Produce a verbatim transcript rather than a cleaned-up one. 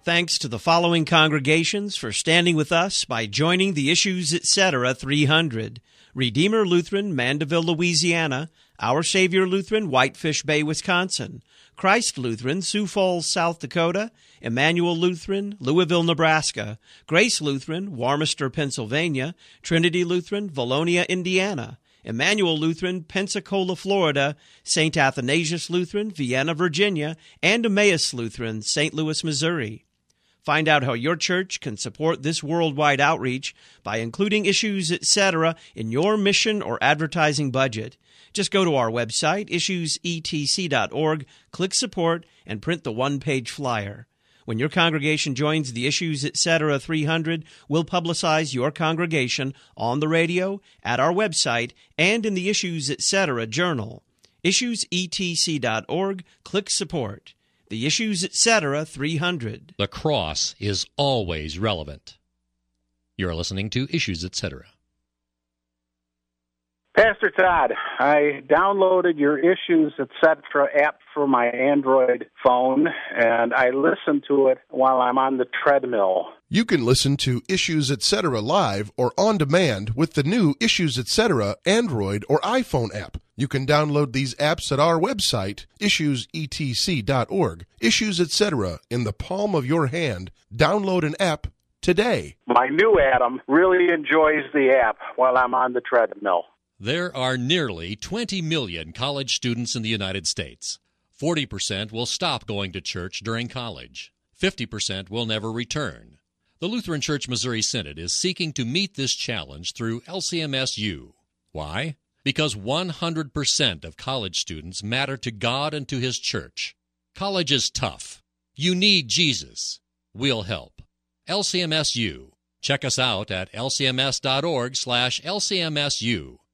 Thanks to the following congregations for standing with us by joining the Issues Etc. three hundred. Redeemer Lutheran, Mandeville, Louisiana. Our Savior Lutheran, Whitefish Bay, Wisconsin. Christ Lutheran, Sioux Falls, South Dakota. Emmanuel Lutheran, Louisville, Nebraska. Grace Lutheran, Warmester, Pennsylvania. Trinity Lutheran, Valonia, Indiana. Emmanuel Lutheran, Pensacola, Florida. Saint Athanasius Lutheran, Vienna, Virginia. And Emmaus Lutheran, Saint Louis, Missouri. Find out how your church can support this worldwide outreach by including Issues Etc. in your mission or advertising budget. Just go to our website, issues e t c dot org, click Support, and print the one-page flyer. When your congregation joins the Issues Etc. three hundred, we'll publicize your congregation on the radio, at our website, and in the Issues Etc. journal. issues e t c dot org, click Support. The Issues Etc. three hundred. The cross is always relevant. You're listening to Issues Etc. Pastor Todd, I downloaded your Issues Etc. app for my Android phone, and I listen to it while I'm on the treadmill. You can listen to Issues Etc. live or on demand with the new Issues Etc. Android or iPhone app. You can download these apps at our website, issues e t c dot org. Issues Etc. in the palm of your hand. Download an app today. My new Adam really enjoys the app while I'm on the treadmill. There are nearly twenty million college students in the United States. forty percent will stop going to church during college. fifty percent will never return. The Lutheran Church Missouri Synod is seeking to meet this challenge through L C M S U. Why? Because one hundred percent of college students matter to God and to His church. College is tough. You need Jesus. We'll help. L C M S U. Check us out at l c m s dot org slash L C M S U.